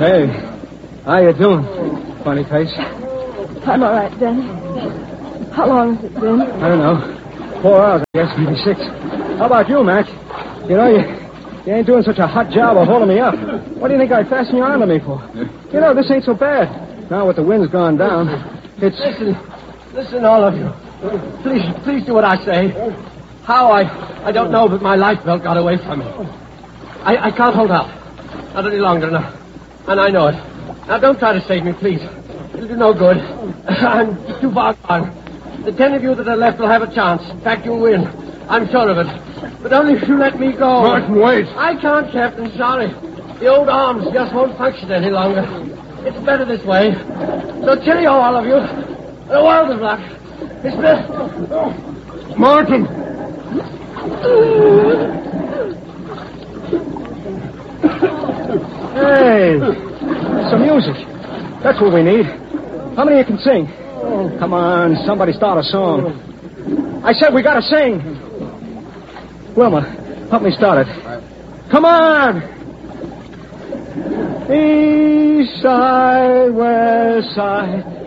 Hey, how you doing, funny face? I'm all right, Danny. How long has it been? I don't know. 4 hours, I guess, maybe 6. How about you, Mac? You know, you ain't doing such a hot job of holding me up. What do you think I fastened you onto me for? You know, this ain't so bad. Now with the wind's gone down, it's... Listen, all of you. Please do what I say. How, I don't know, but my life belt got away from me. I can't hold out. Not any longer now. And I know it. Now, don't try to save me, please. It'll do no good. I'm too far gone. The 10 of you that are left will have a chance. In fact, you'll win. I'm sure of it. But only if you let me go. Martin, wait. I can't, Captain. Sorry. The old arms just won't function any longer. It's better this way. So cheerio, all of you. And a world of luck. Miss Smith. Martin! Hey, some music. That's what we need. How many of you can sing? Come on, somebody start a song. I said we gotta sing. Wilma, help me start it. Come on! East side, west side,